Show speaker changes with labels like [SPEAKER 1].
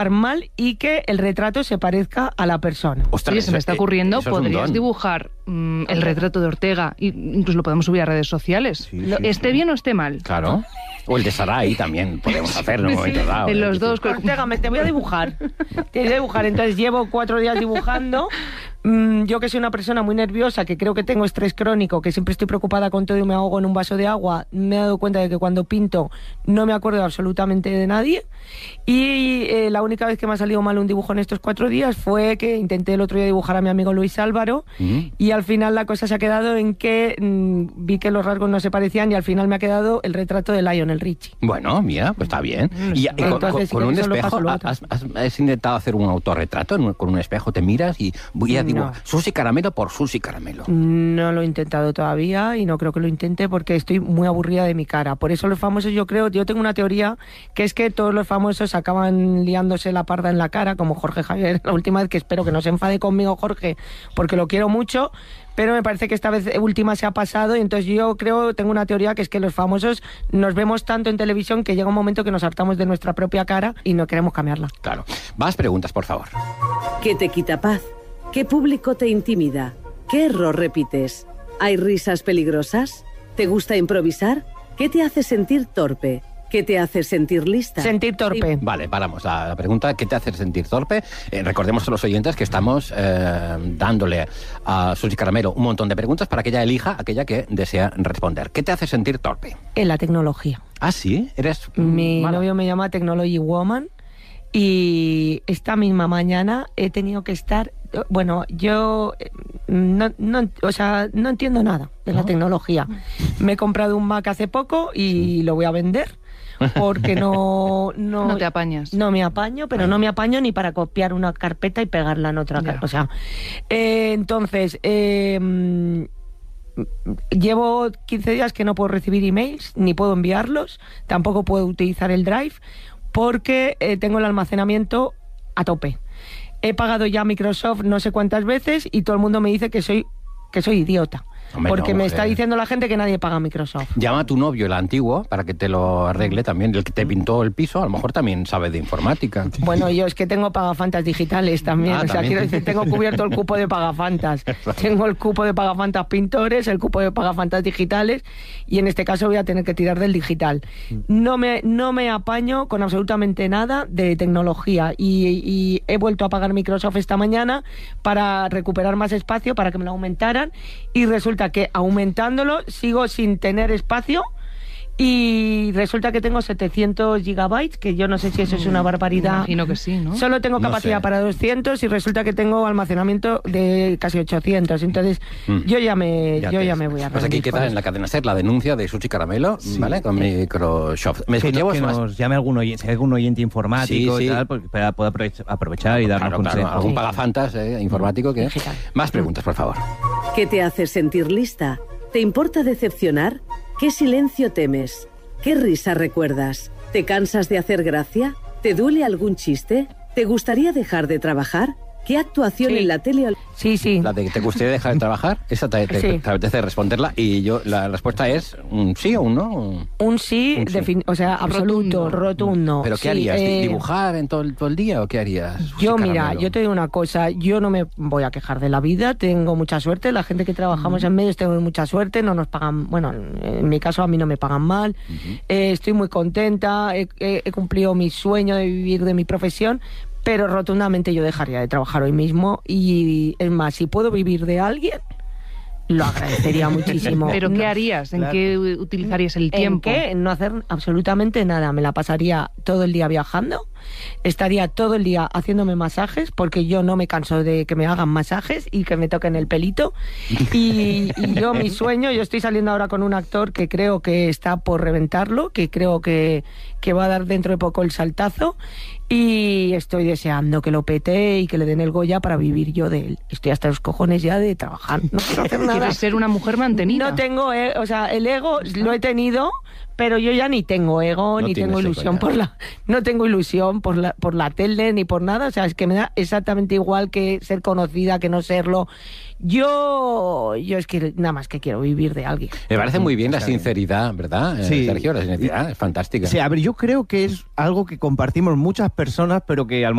[SPEAKER 1] mal y que el retrato se parezca a la persona.
[SPEAKER 2] Ostras,
[SPEAKER 3] Oye, se me está ocurriendo, podrías dibujar el retrato de Ortega, incluso lo podemos subir a redes sociales. ¿Esté bien o esté mal?
[SPEAKER 2] Claro. O el de Saray también podemos hacerlo en un momento dado.
[SPEAKER 3] En los dos.
[SPEAKER 1] Ortega, te voy a dibujar. Te voy a dibujar. Entonces llevo 4 días dibujando. Yo que soy una persona muy nerviosa, que creo que tengo estrés crónico, que siempre estoy preocupada con todo y me ahogo en un vaso de agua, me he dado cuenta de que cuando pinto no me acuerdo absolutamente de nadie. Y la única vez que me ha salido mal un dibujo en estos 4 días fue que intenté el otro día dibujar a mi amigo Luis Álvaro y al final la cosa se ha quedado en que vi que los rasgos no se parecían y al final me ha quedado el retrato de Lionel Richie.
[SPEAKER 2] Bueno, mira, pues está bien. Y
[SPEAKER 1] entonces,
[SPEAKER 2] con un espejo, ¿has intentado hacer un autorretrato con un espejo? Te miras y voy a dibujar Susi Caramelo por Susi Caramelo.
[SPEAKER 1] No lo he intentado todavía y no creo que lo intente porque estoy muy aburrida de mi cara. Por eso los famosos, yo tengo una teoría que es que todos los famosos acaban liándose la parda en la cara, como Jorge Javier la última vez, que espero que no se enfade conmigo Jorge, porque lo quiero mucho, pero me parece que esta vez última se ha pasado y entonces yo tengo una teoría que es que los famosos nos vemos tanto en televisión que llega un momento que nos hartamos de nuestra propia cara y no queremos cambiarla.
[SPEAKER 2] Claro. Más preguntas, por favor.
[SPEAKER 4] ¿Qué te quita paz? ¿Qué público te intimida? ¿Qué error repites? ¿Hay risas peligrosas? ¿Te gusta improvisar? ¿Qué te hace sentir torpe? ¿Qué te hace sentir lista?
[SPEAKER 1] Sentir torpe.
[SPEAKER 2] Vale, paramos la pregunta. ¿Qué te hace sentir torpe? Recordemos a los oyentes que estamos dándole a Susi Caramelo un montón de preguntas para que ella elija aquella que desea responder. ¿Qué te hace sentir torpe?
[SPEAKER 1] En la tecnología.
[SPEAKER 2] ¿Ah, sí? ¿Eres
[SPEAKER 1] Mi
[SPEAKER 2] mala?
[SPEAKER 1] novio me llama Technology Woman y esta misma mañana he tenido que estar... Bueno, yo no entiendo nada de la tecnología. Me he comprado un Mac hace poco y lo voy a vender porque no
[SPEAKER 3] te apañas.
[SPEAKER 1] No me apaño, pero no me apaño ni para copiar una carpeta y pegarla en otra carpeta. O sea, entonces llevo 15 días que no puedo recibir emails ni puedo enviarlos, tampoco puedo utilizar el Drive porque tengo el almacenamiento a tope. He pagado ya Microsoft no sé cuántas veces y todo el mundo me dice que soy idiota.
[SPEAKER 2] Hombre,
[SPEAKER 1] porque
[SPEAKER 2] no,
[SPEAKER 1] me está diciendo la gente que nadie paga Microsoft.
[SPEAKER 2] Llama a tu novio, el antiguo, para que te lo arregle también. El que te pintó el piso, a lo mejor también sabe de informática.
[SPEAKER 1] Bueno, yo es que tengo pagafantas digitales también. O sea,
[SPEAKER 2] también.
[SPEAKER 1] quiero decir, tengo cubierto el cupo de pagafantas. Tengo el cupo de pagafantas pintores, el cupo de pagafantas digitales y en este caso voy a tener que tirar del digital. No me apaño con absolutamente nada de tecnología y he vuelto a pagar Microsoft esta mañana para recuperar más espacio, para que me lo aumentaran y resulta que aumentándolo sigo sin tener espacio y resulta que tengo 700 gigabytes, que yo no sé si eso es una barbaridad.
[SPEAKER 3] Imagino que sí, ¿no?
[SPEAKER 1] Solo tengo capacidad para 200 y resulta que tengo almacenamiento de casi 800. Entonces yo ya me voy a
[SPEAKER 2] Pues aquí queda en la cadena SER la denuncia de Susi Caramelo, ¿vale? Con Microsoft.
[SPEAKER 5] Que nos llame algún oyente informático
[SPEAKER 2] Sí.
[SPEAKER 5] y tal, para poder aprovechar y darnos consejos.
[SPEAKER 2] Claro, algún pagafantas informático que...
[SPEAKER 1] Digital.
[SPEAKER 2] Más preguntas, por favor.
[SPEAKER 4] ¿Qué te hace sentir lista? ¿Te importa decepcionar? ¿Qué silencio temes? ¿Qué risa recuerdas? ¿Te cansas de hacer gracia? ¿Te duele algún chiste? ¿Te gustaría dejar de trabajar? ¿Qué actuación en la tele?
[SPEAKER 1] Sí.
[SPEAKER 2] La de que te gustaría dejar de trabajar, esa te apetece responderla y la respuesta es un sí o un no.
[SPEAKER 1] Un sí, o sea, absoluto, rotundo.
[SPEAKER 2] ¿Pero qué harías? ¿Dibujar en todo el día o qué harías?
[SPEAKER 1] Yo, mira, yo te digo una cosa, yo no me voy a quejar de la vida, tengo mucha suerte, la gente que trabajamos en medios tenemos mucha suerte, no nos pagan, bueno, en mi caso a mí no me pagan mal, estoy muy contenta, he cumplido mi sueño de vivir de mi profesión, pero rotundamente yo dejaría de trabajar hoy mismo y es más, si puedo vivir de alguien, lo agradecería muchísimo.
[SPEAKER 3] ¿Pero qué harías? ¿En qué utilizarías el tiempo?
[SPEAKER 1] ¿En qué? En no hacer absolutamente nada. Me la pasaría todo el día viajando, estaría todo el día haciéndome masajes, porque yo no me canso de que me hagan masajes y que me toquen el pelito. Y yo, mi sueño, yo estoy saliendo ahora con un actor que creo que está por reventarlo, que creo que va a dar dentro de poco el saltazo. Y estoy deseando que lo pete y que le den el Goya para vivir yo de él. Estoy hasta los cojones ya de trabajar. No quiero hacer nada.
[SPEAKER 3] ¿Quieres ser una mujer mantenida?
[SPEAKER 1] No tengo, o sea, el ego lo he tenido, pero yo ya ni tengo ego,
[SPEAKER 2] No
[SPEAKER 1] ni tengo
[SPEAKER 2] tienes
[SPEAKER 1] ilusión
[SPEAKER 2] ego ya.
[SPEAKER 1] no tengo ilusión por la tele ni por nada, o sea, es que me da exactamente igual que ser conocida, que no serlo. Yo es que nada más que quiero vivir de alguien.
[SPEAKER 2] Me parece muy bien la
[SPEAKER 5] Está bien.
[SPEAKER 2] sinceridad, ¿verdad,
[SPEAKER 6] Sí.
[SPEAKER 2] Sergio? La sinceridad es fantástica.
[SPEAKER 6] Sí, a ver, yo creo que es algo que compartimos muchas personas, pero que a lo